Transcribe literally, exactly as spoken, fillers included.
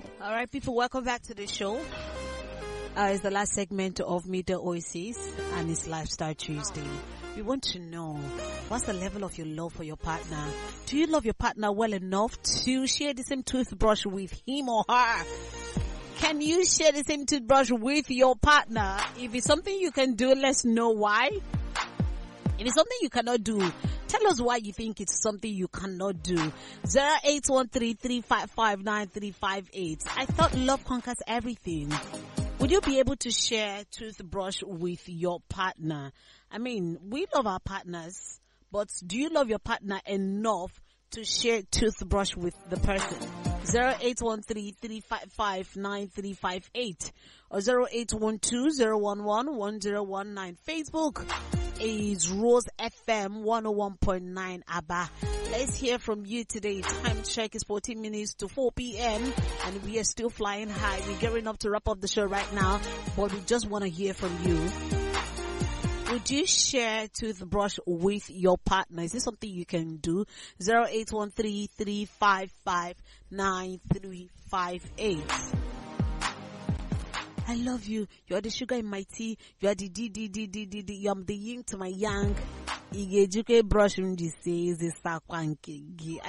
All right, people, welcome back to the show. Uh, it's the last segment of Meet the Oasis, and it's Lifestyle Tuesday. We want to know, what's the level of your love for your partner? Do you love your partner well enough to share the same toothbrush with him or her? Can you share the same toothbrush with your partner? If it's something you can do, let's know why. If it's something you cannot do, tell us why you think it's something you cannot do. zero eight one three, three five five, nine three five eight. I thought love conquers everything. Would you be able to share toothbrush with your partner? I mean, we love our partners, but do you love your partner enough to share toothbrush with the person? zero eight one three, three five five, nine three five eight or zero eight one two, zero one one, one zero one nine. Facebook is Rose F M one oh one point nine Abba. Let's hear from you today. Time check is fourteen minutes to four p.m. and we are still flying high. We're gearing up to wrap up the show right now, but we just want to hear from you. Would you share toothbrush with your partner? Is this something you can do? zero eight one three, three five five, nine three five eight. I love you. You are the sugar in my tea. You are the D D D D D D. You are the yin to my yang. I